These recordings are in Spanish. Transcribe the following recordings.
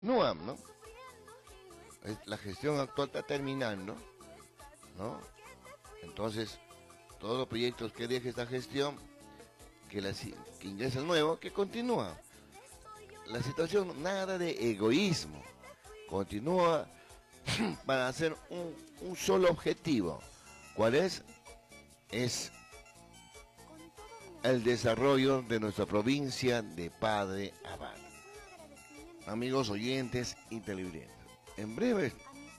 NUAM, ¿no? La gestión actual está terminando, ¿no? Entonces, todos los proyectos que deje esta gestión, que ingresa el nuevo, que continúa. La situación, nada de egoísmo, continúa para hacer un solo objetivo. ¿Cuál es? Es el desarrollo de nuestra provincia de Padre Abad. Amigos oyentes y televidentes, en breve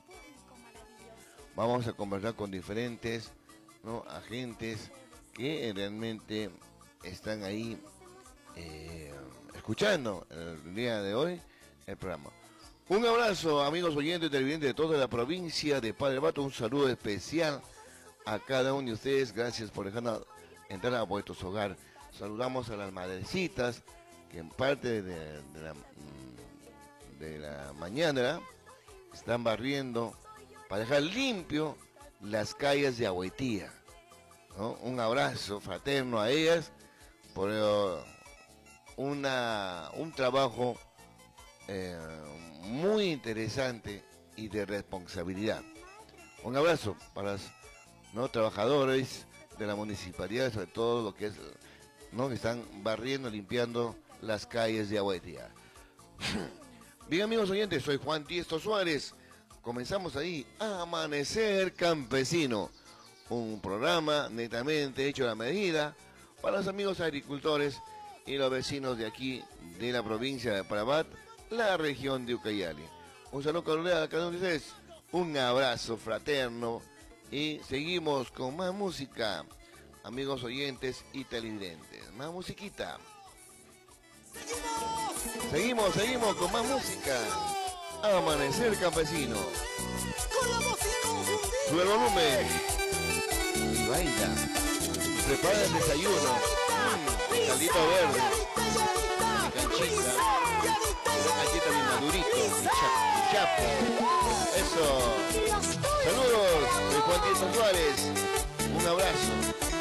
vamos a conversar con diferentes, ¿no?, agentes que realmente están ahí escuchando el día de hoy el programa. Un abrazo, amigos oyentes y televidentes de toda la provincia de Padre Abad. Un saludo especial a cada uno de ustedes. Gracias por dejarnos entrar a vuestros hogares. Saludamos a las madrecitas que en parte de la mañana están barriendo para dejar limpio las calles de Agüetía, ¿no? Un abrazo fraterno a ellas por un trabajo muy interesante y de responsabilidad. Un abrazo para los, ¿no?, trabajadores de la municipalidad, sobre todo lo que es, ¿no?, que están barriendo, limpiando las calles de Agüetía. Bien, amigos oyentes, soy Juan Tiesto Suárez. Comenzamos ahí, Amanecer Campesino, un programa netamente hecho a la medida para los amigos agricultores y los vecinos de aquí, de la provincia de Padre Abad, la región de Ucayali. Un saludo cordial a cada uno de ustedes, un abrazo fraterno y seguimos con más música, amigos oyentes y televidentes. Más musiquita. Seguimos con más música. Amanecer Campesino. Sube el volumen y baila. Prepara el desayuno. Caldito verde. Canchita bien madurito. Chapo. Eso. Saludos de Juan Tiesto Suárez. Un abrazo.